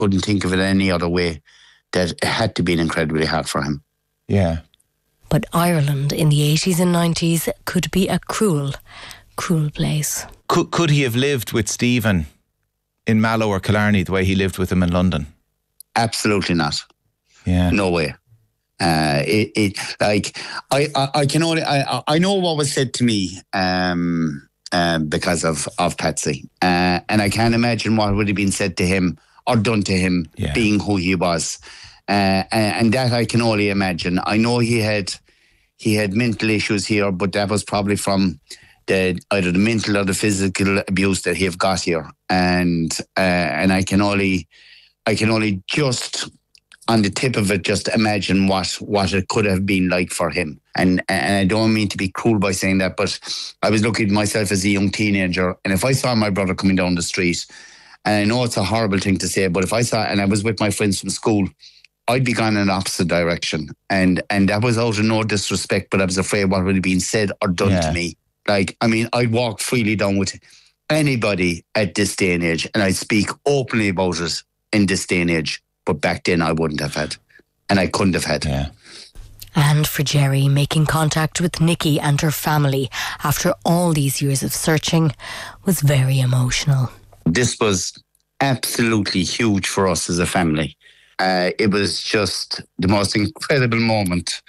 couldn't think of it any other way, that it had to be incredibly hard for him. Yeah. But Ireland in the 80s and 90s could be a cruel, cruel place. Could he have lived with Stephen in Mallow or Killarney the way he lived with him in London? Absolutely not. Yeah. No way. I can only, I know what was said to me because of Patsy, and I can't imagine what would have been said to him or done to him, being who he was, and that I can only imagine. I know he had mental issues here, but that was probably from either the mental or the physical abuse that he have got here, and I can only just, on the tip of it, just imagine what it could have been like for him. And I don't mean to be cruel by saying that, but I was looking at myself as a young teenager, and if I saw my brother coming down the street, and I know it's a horrible thing to say, but if I saw, and I was with my friends from school, I'd be gone in the opposite direction. And that was out of no disrespect, but I was afraid what would have been said or done to me. Like, I mean, I'd walk freely down with anybody at this day and age, and I'd speak openly about it in this day and age. But back then I wouldn't have had, and I couldn't have had. Yeah. And for Jerry, making contact with Nikki and her family after all these years of searching was very emotional. This was absolutely huge for us as a family. It was just the most incredible moment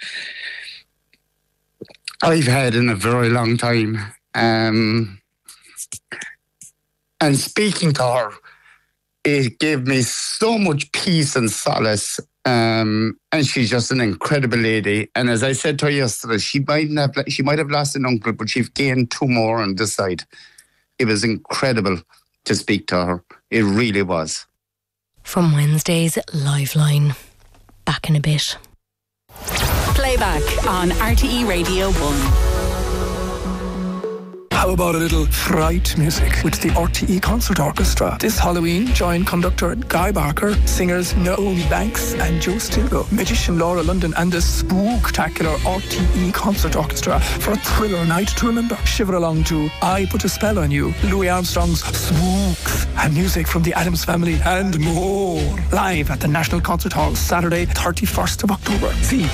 I've had in a very long time. And speaking to her, it gave me so much peace and solace. And she's just an incredible lady. And as I said to her yesterday, she might have lost an uncle, but she's gained two more on this side. It was incredible to speak to her. It really was. From Wednesday's Liveline. Back in a bit. Playback on RTE Radio 1. How about a little fright music with the RTE Concert Orchestra? This Halloween, join conductor Guy Barker, singers Naomi Banks and Joe Stilgo, magician Laura London and the spooktacular RTE Concert Orchestra for a thriller night to remember. Shiver along to I Put a Spell on You, Louis Armstrong's Spooks, and music from the Addams Family and more. Live at the National Concert Hall, Saturday, 31st of October. See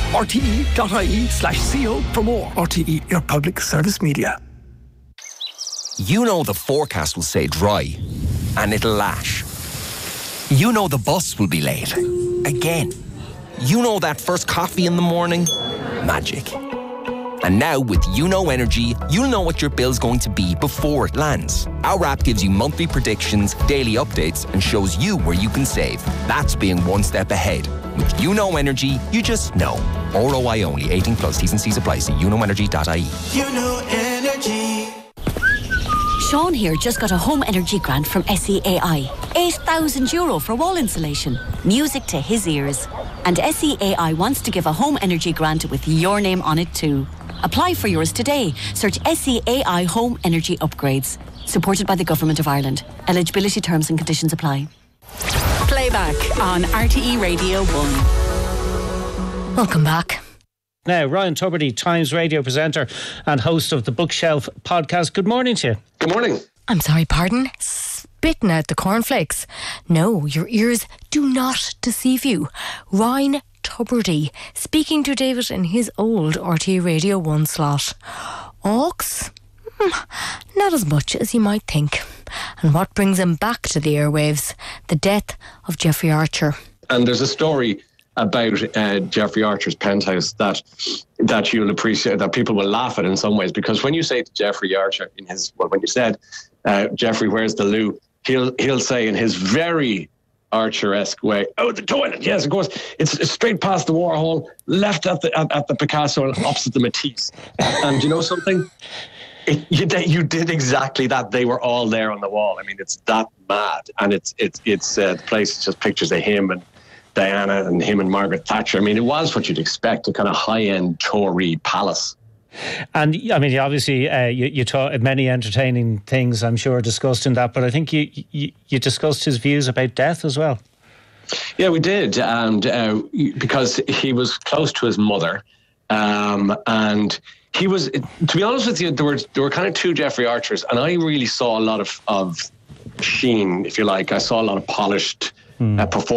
rte.ie/co for more. RTE, your public service media. You know the forecast will say dry, and it'll lash. You know the bus will be late. Again. You know that first coffee in the morning? Magic. And now with YouKnow Energy, you'll know what your bill's going to be before it lands. Our app gives you monthly predictions, daily updates, and shows you where you can save. That's being one step ahead. With YouKnow Energy, you just know. ROI only. 18 plus. T's and C's apply. See youknowenergy.ie. YouKnow Energy. Sean here just got a home energy grant from SEAI. €8,000 for wall insulation. Music to his ears. And SEAI wants to give a home energy grant with your name on it too. Apply for yours today. Search SEAI Home Energy Upgrades. Supported by the Government of Ireland. Eligibility terms and conditions apply. Playback on RTE Radio 1. Welcome back. Now, Ryan Tubridy, Times Radio presenter and host of the Bookshelf podcast. Good morning to you. Good morning. I'm sorry, pardon? Spitting out the cornflakes. No, your ears do not deceive you. Ryan Tubridy speaking to David in his old RTE Radio 1 slot. Auks? Not as much as you might think. And what brings him back to the airwaves? The death of Jeffrey Archer. And there's a story about Jeffrey Archer's penthouse that you'll appreciate, that people will laugh at in some ways, because when you say to Jeffrey Archer when you said, Jeffrey, where's the loo? He'll say in his very Archer-esque way, oh, the toilet, yes, of course, it's straight past the Warhol, left at the Picasso and opposite the Matisse. And you know something? You did exactly that. They were all there on the wall. I mean, it's that mad. And it's the place, it's just pictures of him and Diana and him and Margaret Thatcher. I mean, it was what you'd expect, a kind of high-end Tory palace. And I mean, obviously, you taught many entertaining things, I'm sure, discussed in that. But I think you discussed his views about death as well. Yeah, we did, and because he was close to his mother, and he was. To be honest with you, there were kind of two Jeffrey Archers, and I really saw a lot of sheen, if you like. I saw a lot of polished perform